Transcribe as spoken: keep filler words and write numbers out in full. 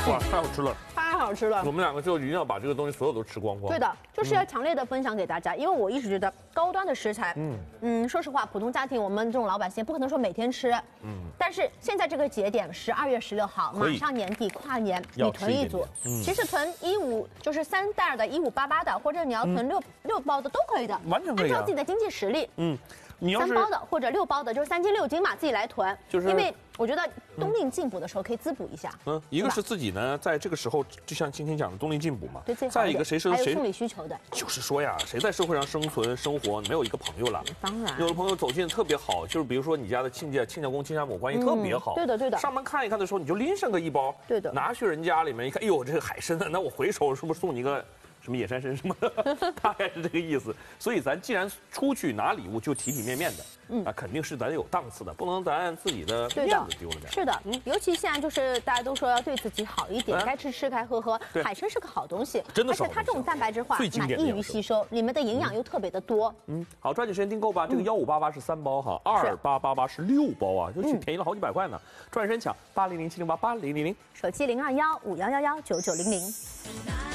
哇，太好吃了！ 太好吃了。 我们两个就一定要把这个东西所有都吃光光。 对的，就是要强烈的分享给大家，因为我一直觉得高端的食材，嗯嗯，说实话，普通家庭我们这种老百姓不可能说每天吃，嗯，但是现在这个节点，十二月十六号，马上年底跨年，你囤一组，其实囤一五就是三袋的、一五八八的，或者你要囤六六包的都可以的， 完全可以， 按照自己的经济实力， 嗯。你要三包的或者六包的，就是三斤六斤嘛，自己来囤。 就是因为我觉得冬令进补的时候可以滋补一下。 嗯，一个是自己呢，在这个时候，就像今天讲的冬令进补嘛。 对，最好再一个谁是谁还有生理需求的。 就是说呀，谁在社会上生存生活，没有一个朋友了。 当然。 有的朋友走进特别好，就是比如说你家的亲家、亲家公、亲家母关系特别好。 对的，对的。 上门看一看的时候，你就拎上个一包。 对的。 拿去人家里面一看，哎呦，这个海参呢，那我回手是不是送你一个？什么野山参什么的，大概是这个意思。所以咱既然出去拿礼物，就体体面面的，嗯，啊，肯定是咱有档次的，不能咱自己的面子丢了点。 是的，嗯，尤其现在就是大家都说要对自己好一点，该吃吃，该喝喝。海参是个好东西， 真的是， 而且它这种蛋白质化，蛮易于吸收，里面的营养又特别的多。 嗯，好，抓紧时间订购吧。这个幺五八八是三包哈，二八八八是六包啊，就便宜了好几百块呢。抓紧时间抢，八零零七零八八零零零， 手机零二幺五幺幺幺九九零零。